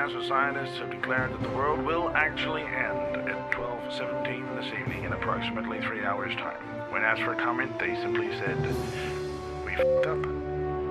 NASA scientists have declared that the world will actually end at 12:17 this evening in approximately 3 hours' time. When asked for a comment, they simply said, "We f***ed up."